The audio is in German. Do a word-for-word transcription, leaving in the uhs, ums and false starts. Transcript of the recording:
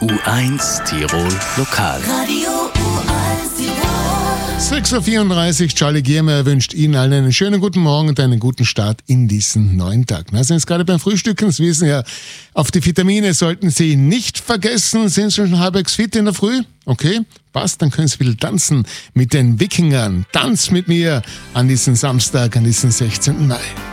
U eins Tirol Lokal. Radio U eins Tirol. sechs Uhr vierunddreißig, Charlie Giermer wünscht Ihnen allen einen schönen guten Morgen und einen guten Start in diesen neuen Tag. Na, sind Sie gerade beim Frühstücken? Sie wissen ja, auf die Vitamine sollten Sie nicht vergessen. Sind Sie schon halbwegs fit in der Früh? Okay, passt, dann können Sie wieder tanzen mit den Wikingern. Tanz mit mir an diesem Samstag, an diesem sechzehnten Mai.